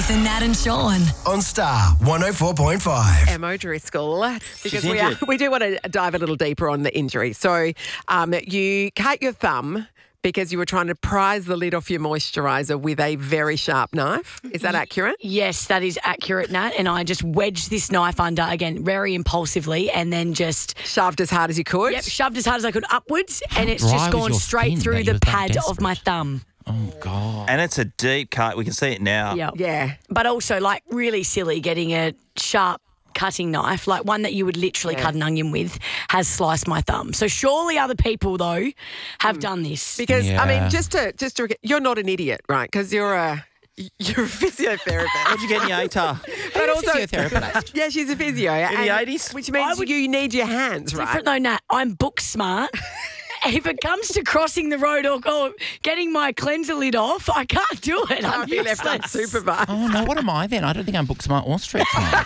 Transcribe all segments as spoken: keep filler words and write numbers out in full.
Nathan, Nat and Sean. On Star one oh four point five. Emma Driscoll, because She's we, are, injured. we do want to dive a little deeper on the injury. So um, you cut your thumb because you were trying to prise the lid off your moisturiser with a very sharp knife. Is that accurate? Yes, that is accurate, Nat. And I just wedged this knife under, again, very impulsively, and then just Shoved as hard as you could? yep, shoved as hard as I could upwards, and it's dry just was gone your straight skin through that you the were that pad of my desperate? thumb. Oh, God. And it's a deep cut. We can see it now. Yeah. Yeah. But also, like, really silly getting a sharp cutting knife, like one that you would literally Yeah. cut an onion with, has sliced my thumb. So surely other people, though, have done this. Because, I Yeah. mean, just to, just to, you're not an idiot, right? Because you're a, you're a physiotherapist. What'd you get in your A T A R? But also, physiotherapist. yeah, she's a physio. In the and- eighties? Which means would- you need your hands, right? Different though, Nat. I'm book smart. If it comes to crossing the road or, or getting my cleanser lid off, I can't do it. I'm Can't be left useless. unsupervised. Oh, no, what am I then? I don't think I'm book smart or street smart.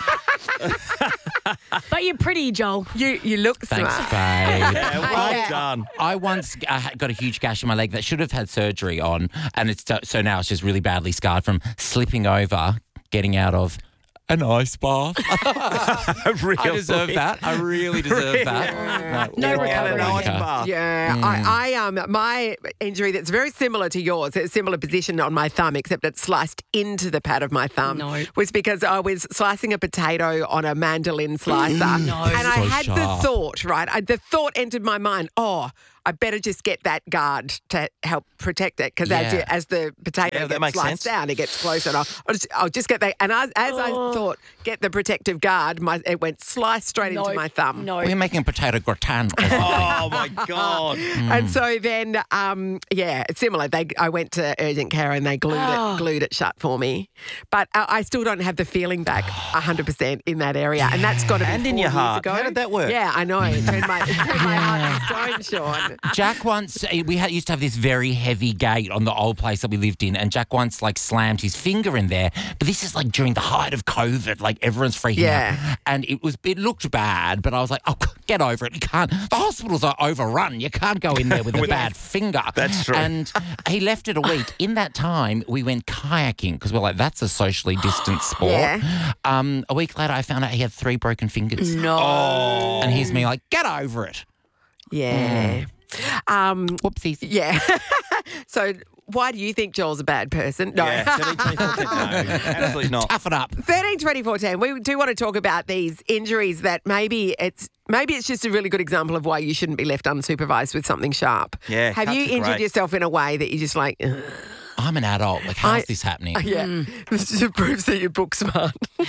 But you're pretty, Joel. You you look Thanks, smart. babe. Yeah, well Yeah. done. I once uh, got a huge gash in my leg that should have had surgery on, and it's so now it's just really badly scarred from slipping over, getting out of an ice bath. really? I deserve that. I really deserve that. No Get out recovery. of the ice Okay. bath. Yeah, I, I um my injury that's very similar to yours, a similar position on my thumb, except it sliced into the pad of my thumb. No. Was because I was slicing a potato on a mandolin slicer, No. and I So had sharp. the thought, right? I, the thought entered my mind. Oh, I better just get that guard to help protect it because as, Yeah. you, as the potato Yeah, that gets makes sliced sense. down, it gets closer. And I'll, I'll, just, I'll just get that. And as, as I thought, get the protective guard, my it went sliced straight No, into my thumb. No. We're making potato gratin. Oh, my God. And so then, um, yeah, it's similar. They, I went to urgent care and they glued Oh. it, glued it shut for me. But I, I still don't have the feeling back one hundred percent in that area, and that's got to be And four in your years heart. ago. How did that work? Yeah, I know. It turned my, it turned my heart to stone, Sean. Jack once, eh, we had, used to have this very heavy gate on the old place that we lived in, and Jack once like slammed his finger in there. But this is like during the height of COVID, like everyone's freaking Yeah. out. And it was, it looked bad, but I was like, oh, get over it. You can't, the hospitals are overrun. You can't go in there with a bad finger. That's true. And he left it a week. In that time, we went kayaking because we're like, that's a socially distanced sport. Yeah. Um, a week later, I found out he had three broken fingers. No. Oh. And here's me like, get over it. Yeah. Um, Whoopsies. yeah. So why do you think Joel's a bad person? No. Yeah, thirteen, twenty-four, no, absolutely not. Toughen up. thirteen, twenty-four, ten. We do want to talk about these injuries that maybe it's maybe it's just a really good example of why you shouldn't be left unsupervised with something sharp. Yeah, Have cuts you are injured great. yourself in a way that you're just like, "Ugh." I'm an adult. Like, how's I- this happening? Yeah, this just proves that you're book smart.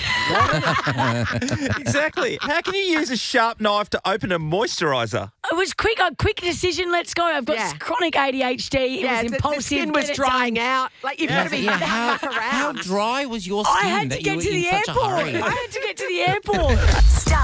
Exactly. How can you use a sharp knife to open a moisturiser? It was quick, a quick decision. Let's go. I've got Yeah. chronic A D H D. It yeah, was the- impulsive. the skin Get was it drying done. out. Like you've got to be Yeah, how, back how around. dry was your skin I had that to get you were to in the such a airport. hurry? I had to get to the airport. Star